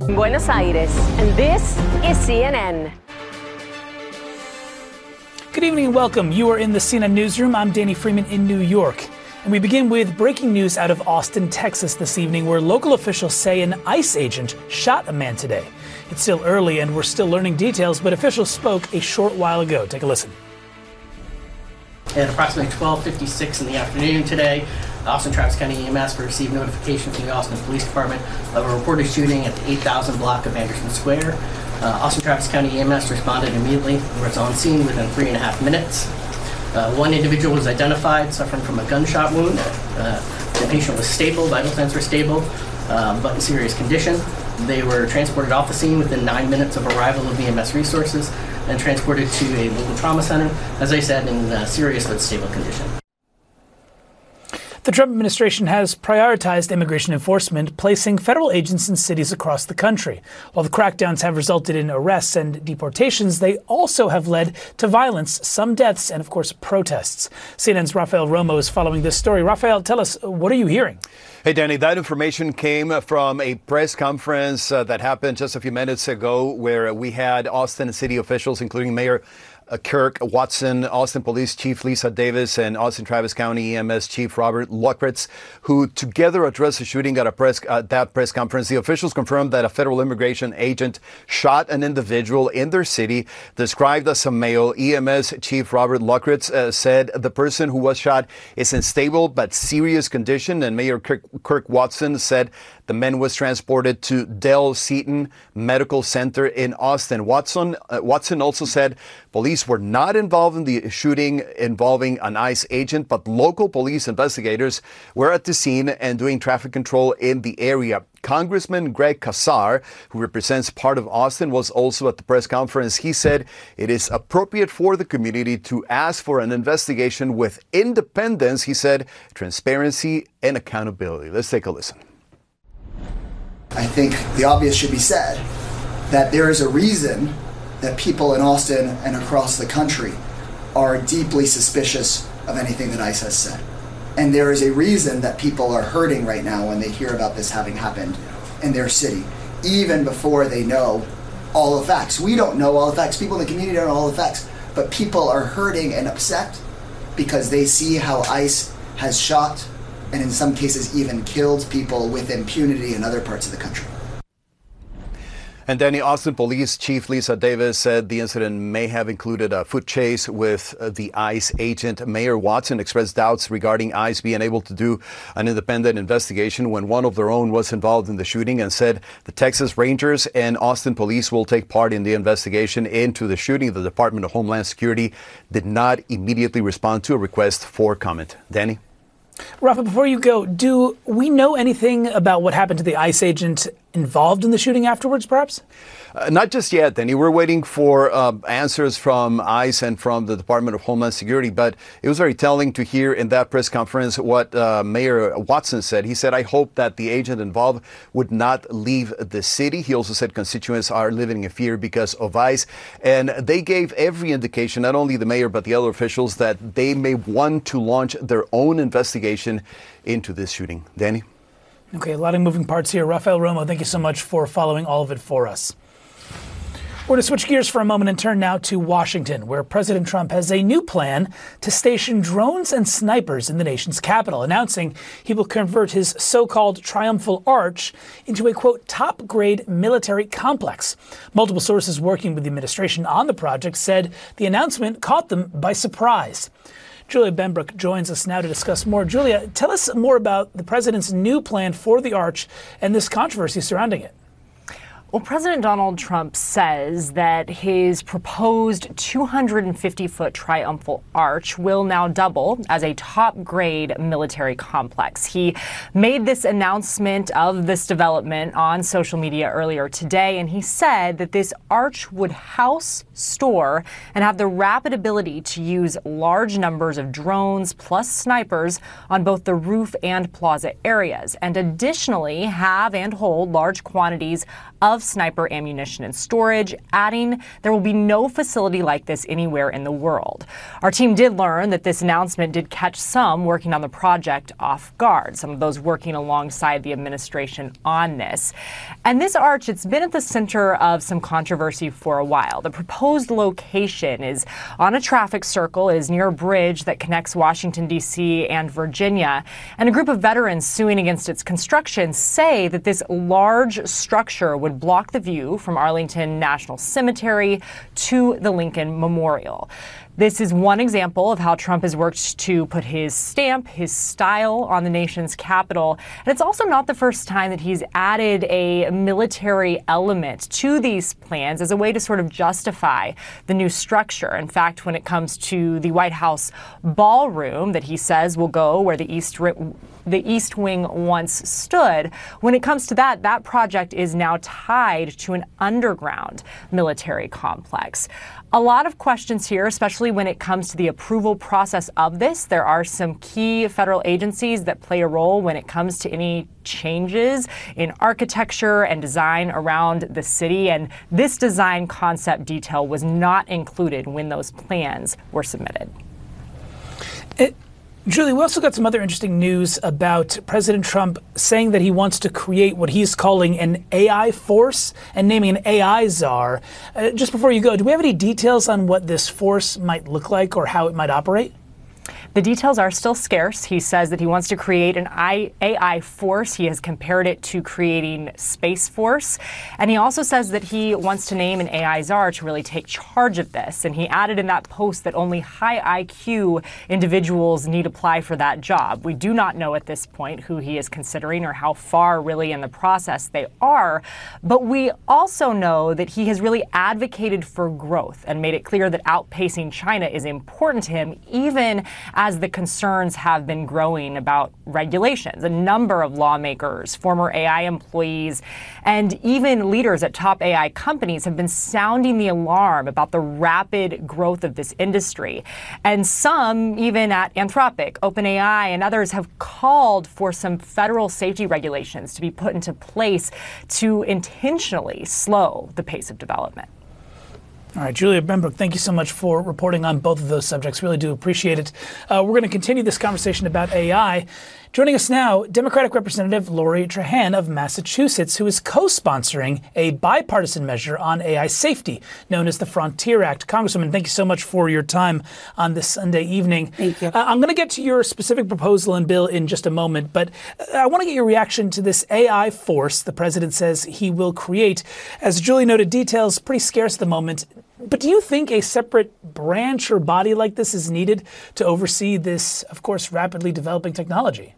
Buenos Aires, and this is CNN. Good evening and welcome. You are in the CNN Newsroom. I'm Danny Freeman in New York. And we begin with breaking news out of Austin, Texas this evening, where local officials say an ICE agent shot a man today. It's still early and we're still learning details, but officials spoke a short while ago. Take a listen. At approximately 12:56 in the afternoon today, the Austin Travis County EMS received notification from the Austin Police Department of a reported shooting at the 8000 block of Anderson Square. Austin Travis County EMS responded immediately and was on scene within 3.5 minutes. One individual was identified suffering from a gunshot wound. The patient was stable, vital signs were stable, but in serious condition. They were transported off the scene within 9 minutes of arrival of EMS resources and transported to a local trauma center, as I said, in serious but stable condition. The Trump administration has prioritized immigration enforcement, placing federal agents in cities across the country. While the crackdowns have resulted in arrests and deportations, they also have led to violence, some deaths, and of course, protests. CNN's Rafael Romo is following this story. Rafael, tell us, what are you hearing? Hey, Danny, that information came from a press conference that happened just a few minutes ago where we had Austin city officials, including Mayor Kirk Watson, Austin Police Chief Lisa Davis, and Austin Travis County EMS Chief Robert Lockritz, who together addressed the shooting at that press conference. The officials confirmed that a federal immigration agent shot an individual in their city, described as a male. EMS Chief Robert Lockritz said the person who was shot is in stable but serious condition, and Mayor Kirk Watson said the man was transported to Dell Seton Medical Center in Austin. Watson also said police were not involved in the shooting involving an ICE agent, but local police investigators were at the scene and doing traffic control in the area. Congressman Greg Casar, who represents part of Austin, was also at the press conference. He said it is appropriate for the community to ask for an investigation with independence. He said transparency and accountability. Let's take a listen. I think the obvious should be said, that there is a reason that people in Austin and across the country are deeply suspicious of anything that ICE has said. And there is a reason that people are hurting right now when they hear about this having happened in their city, even before they know all the facts. We don't know all the facts. People in the community don't know all the facts. But people are hurting and upset because they see how ICE has shot and in some cases even killed people with impunity in other parts of the country. And Danny, Austin Police Chief Lisa Davis said the incident may have included a foot chase with the ICE agent. Mayor Watson expressed doubts regarding ICE being able to do an independent investigation when one of their own was involved in the shooting, and said the Texas Rangers and Austin Police will take part in the investigation into the shooting. The Department of Homeland Security did not immediately respond to a request for comment. Danny? Rafa, before you go, do we know anything about what happened to the ICE agent involved in the shooting afterwards, perhaps? Not just yet, Danny. We're waiting for answers from ICE and from the Department of Homeland Security, but it was very telling to hear in that press conference what Mayor Watson said. He said, I hope that the agent involved would not leave the city. He also said constituents are living in fear because of ICE, and they gave every indication, not only the mayor, but the other officials, that they may want to launch their own investigation into this shooting. Danny? Okay, a lot of moving parts here. Rafael Romo, thank you so much for following all of it for us. We're going to switch gears for a moment and turn now to Washington, where President Trump has a new plan to station drones and snipers in the nation's capital, announcing he will convert his so-called Triumphal Arch into a, quote, top-grade military complex. Multiple sources working with the administration on the project said the announcement caught them by surprise. Julia Benbrook joins us now to discuss more. Julia, tell us more about the president's new plan for the arch and this controversy surrounding it. Well, President Donald Trump says that his proposed 250-foot Triumphal Arch will now double as a top-grade military complex. He made this announcement of this development on social media earlier today, and he said that this arch would house, store, and have the rapid ability to use large numbers of drones plus snipers on both the roof and plaza areas, and additionally have and hold large quantities of of sniper ammunition and storage, adding there will be no facility like this anywhere in the world. Our team did learn that this announcement did catch some working on the project off guard, some of those working alongside the administration on this. And this arch, it's been at the center of some controversy for a while. The proposed location is on a traffic circle. It is near a bridge that connects Washington, D.C. and Virginia. And a group of veterans suing against its construction say that this large structure would block the view from Arlington National Cemetery to the Lincoln Memorial. This is one example of how Trump has worked to put his stamp, his style on the nation's capital. And it's also not the first time that he's added a military element to these plans as a way to sort of justify the new structure. In fact, when it comes to the White House ballroom that he says will go where the East Wing once stood, when it comes to that project is now tied to an underground military complex. A lot of questions here, especially when it comes to the approval process of this. There are some key federal agencies that play a role when it comes to any changes in architecture and design around the city. And this design concept detail was not included when those plans were submitted. Julie, we also got some other interesting news about President Trump saying that he wants to create what he's calling an AI force and naming an AI czar. Just before you go, do we have any details on what this force might look like or how it might operate? The details are still scarce. He says that he wants to create an AI force. He has compared it to creating Space Force. And he also says that he wants to name an AI czar to really take charge of this. And he added in that post that only high IQ individuals need apply for that job. We do not know at this point who he is considering or how far really in the process they are. But we also know that he has really advocated for growth and made it clear that outpacing China is important to him, even as the concerns have been growing about regulations. A number of lawmakers, former AI employees, and even leaders at top AI companies have been sounding the alarm about the rapid growth of this industry. And some, even at Anthropic, OpenAI, and others have called for some federal safety regulations to be put into place to intentionally slow the pace of development. All right, Julia Benbrook, thank you so much for reporting on both of those subjects. Really do appreciate it. We're going to continue this conversation about AI. Joining us now, Democratic Representative Lori Trahan of Massachusetts, who is co-sponsoring a bipartisan measure on AI safety known as the Frontier Act. Congresswoman, thank you so much for your time on this Sunday evening. Thank you. I'm going to get to your specific proposal and bill in just a moment, but I want to get your reaction to this AI force the president says he will create. As Julie noted, details pretty scarce at the moment. But do you think a separate branch or body like this is needed to oversee this, of course, rapidly developing technology?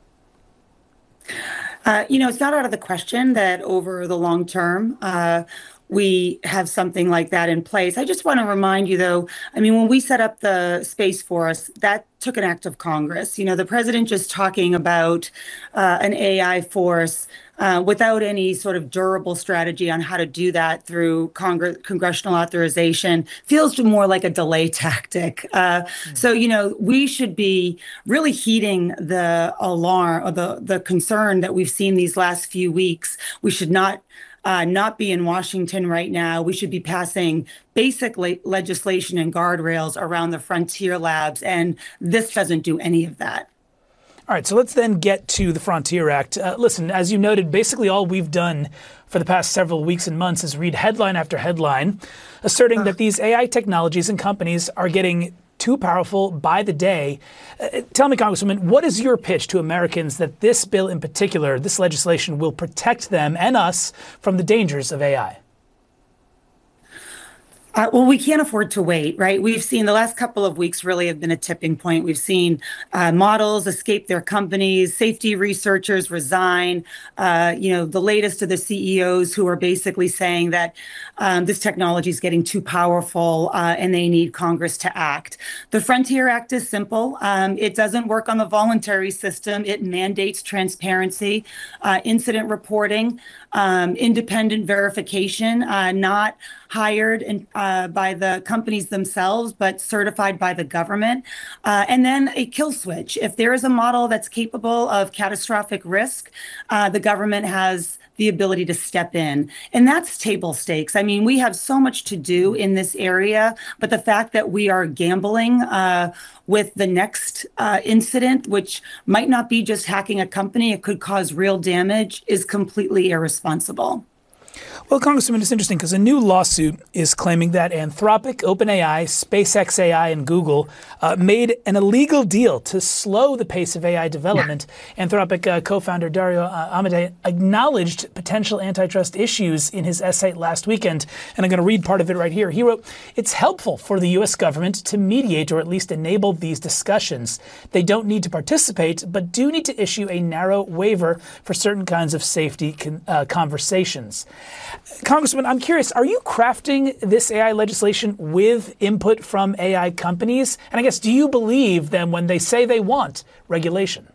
It's not out of the question that over the long term, we have something like that in place. I just want to remind you, though, when we set up the Space Force, that took an act of Congress. The president just talking about an AI force without any sort of durable strategy on how to do that through congressional authorization feels more like a delay tactic. So, we should be really heeding the alarm or the concern that we've seen these last few weeks. We should not be in Washington right now. We should be passing basic legislation and guardrails around the frontier labs, and this doesn't do any of that. All right, so let's then get to the Frontier Act. Listen, as you noted, basically all we've done for the past several weeks and months is read headline after headline, asserting that these AI technologies and companies are getting too powerful by the day. Tell me, Congresswoman, what is your pitch to Americans that this bill in particular, this legislation, will protect them and us from the dangers of AI? Well, we can't afford to wait, right? We've seen the last couple of weeks really have been a tipping point. We've seen models escape their companies, safety researchers resign, the latest of the CEOs who are basically saying that this technology is getting too powerful and they need Congress to act. The Frontier Act is simple. It doesn't work on the voluntary system. It mandates transparency, incident reporting, independent verification, not hired and by the companies themselves, but certified by the government. And then a kill switch. If there is a model that's capable of catastrophic risk, the government has the ability to step in. And that's table stakes. I mean, we have so much to do in this area, but the fact that we are gambling with the next incident, which might not be just hacking a company, it could cause real damage, is completely irresponsible. Well, Congresswoman, it's interesting because a new lawsuit is claiming that Anthropic, OpenAI, SpaceX AI, and Google made an illegal deal to slow the pace of AI development. Anthropic co-founder Dario Amodei acknowledged potential antitrust issues in his essay last weekend, and I'm going to read part of it right here. He wrote, "It's helpful for the U.S. government to mediate or at least enable these discussions. They don't need to participate, but do need to issue a narrow waiver for certain kinds of safety conversations." Congressman, I'm curious, are you crafting this AI legislation with input from AI companies? And I guess, do you believe them when they say they want regulation?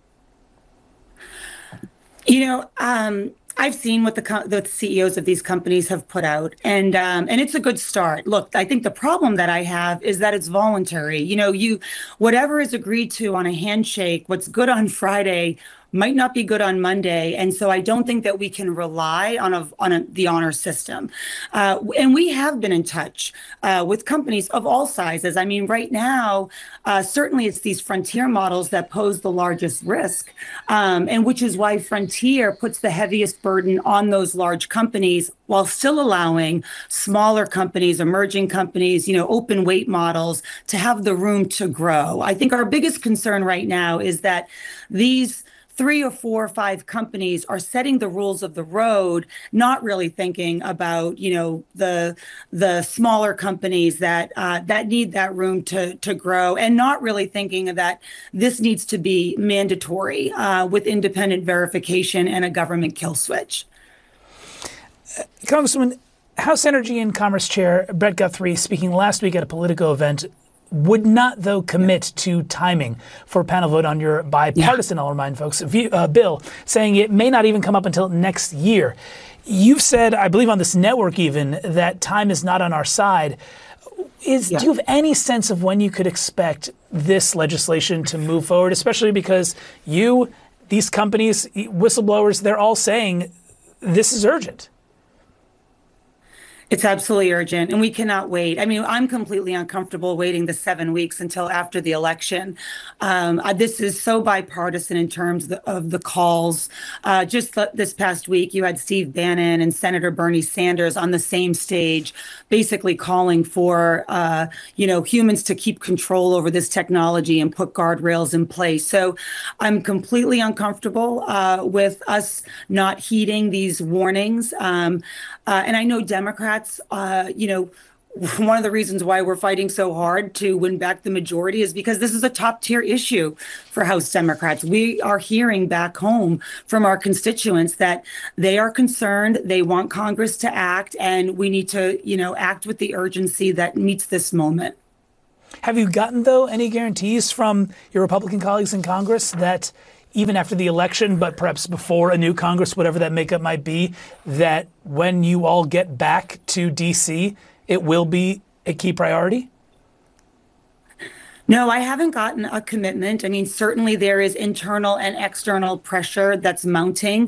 You know, I've seen what the CEOs of these companies have put out, and it's a good start. Look, I think the problem that I have is that it's voluntary. You know, whatever is agreed to on a handshake, what's good on Friday might not be good on Monday, and so I don't think that we can rely on the honor system. And we have been in touch with companies of all sizes. I mean, right now, certainly it's these frontier models that pose the largest risk, and which is why Frontier puts the heaviest burden on those large companies while still allowing smaller companies, emerging companies, open weight models to have the room to grow. I think our biggest concern right now is that these 3 or 4 or 5 companies are setting the rules of the road, not really thinking about, the smaller companies that need that room to grow, and not really thinking that this needs to be mandatory with independent verification and a government kill switch. Congresswoman, House Energy and Commerce Chair Brett Guthrie, speaking last week at a Politico event, would not, though, commit to timing for a panel vote on your bipartisan, I'll remind folks, bill, saying it may not even come up until next year. You've said, I believe on this network even, that time is not on our side. Do you have any sense of when you could expect this legislation to move forward, especially because these companies, whistleblowers, they're all saying this is urgent? It's absolutely urgent, and we cannot wait. I mean, I'm completely uncomfortable waiting the 7 weeks until after the election. This is so bipartisan in terms of the calls. Just this past week, you had Steve Bannon and Senator Bernie Sanders on the same stage, basically calling for, humans to keep control over this technology and put guardrails in place. So I'm completely uncomfortable with us not heeding these warnings. And I know Democrats, one of the reasons why we're fighting so hard to win back the majority is because this is a top tier issue for House Democrats. We are hearing back home from our constituents that they are concerned, they want Congress to act, and we need to, act with the urgency that meets this moment. Have you gotten, though, any guarantees from your Republican colleagues in Congress that even after the election, but perhaps before a new Congress, whatever that makeup might be, that when you all get back to D.C., it will be a key priority? No, I haven't gotten a commitment. I mean, certainly there is internal and external pressure that's mounting.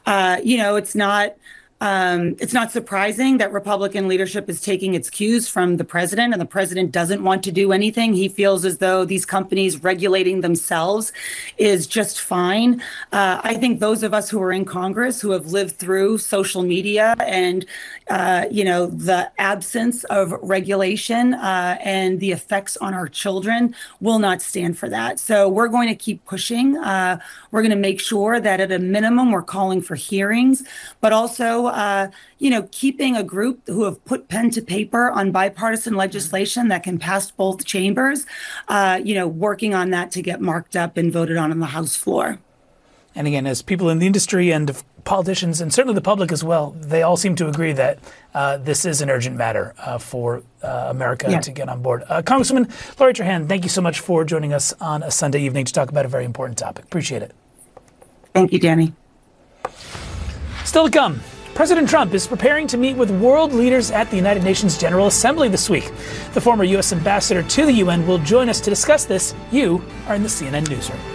It's not surprising that Republican leadership is taking its cues from the president, and the president doesn't want to do anything. He feels as though these companies regulating themselves is just fine. I think those of us who are in Congress who have lived through social media and, the absence of regulation and the effects on our children will not stand for that. So we're going to keep pushing. We're going to make sure that at a minimum, we're calling for hearings, but also keeping a group who have put pen to paper on bipartisan legislation that can pass both chambers, working on that to get marked up and voted on the House floor. And again, as people in the industry and politicians, and certainly the public as well, they all seem to agree that this is an urgent matter for America to get on board. Congresswoman Lori Trahan, thank you so much for joining us on a Sunday evening to talk about a very important topic. Appreciate it. Thank you, Danny. Still to come, President Trump is preparing to meet with world leaders at the United Nations General Assembly this week. The former U.S. ambassador to the UN will join us to discuss this. You are in the CNN Newsroom.